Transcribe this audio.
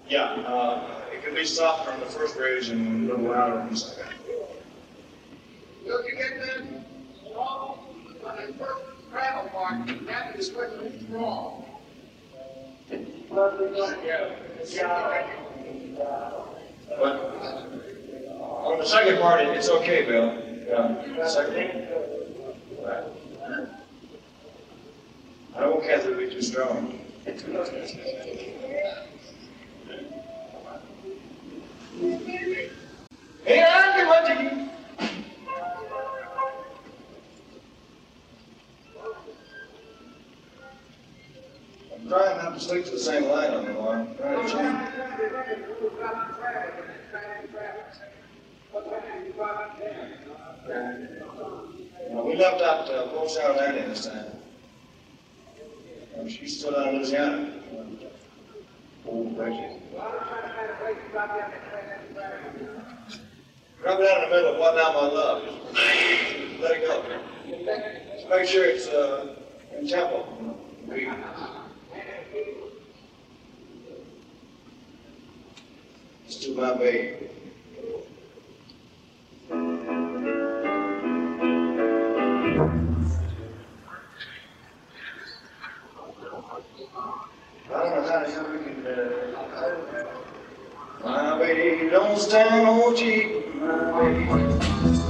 Yeah, it can be softer on the first bridge and a little louder on the second. Look, you get that wrong on the first gravel part, that is what is wrong. But on the second part, it's okay, Bill. Yeah, second. Right. I don't want Kathy to be too strong. Hey, I'm you. I'm trying not to sleep to the same line on the line. Trying to change. We left out Port Sound Landing this time. She's still out in Louisiana. Old Reggie. Drop it down in the middle of What Now My Love. Just let it go. Just make sure it's in tempo. It's to my baby. I don't know how the hell we can my baby don't stand no cheap, my baby.